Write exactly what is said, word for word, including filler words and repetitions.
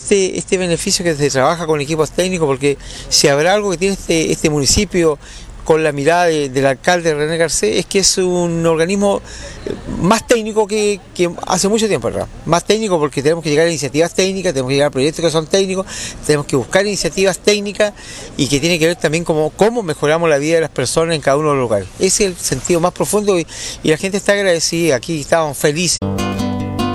este, este beneficio que se trabaja con equipos técnicos, porque si habrá algo que tiene este, este municipio con la mirada de, del alcalde René Garcés, es que es un organismo más técnico que, que hace mucho tiempo, ¿verdad? Más técnico porque tenemos que llegar a iniciativas técnicas, tenemos que llegar a proyectos que son técnicos, tenemos que buscar iniciativas técnicas y que tiene que ver también con cómo mejoramos la vida de las personas en cada uno de los lugares. Ese es el sentido más profundo y, y la gente está agradecida, aquí estábamos felices.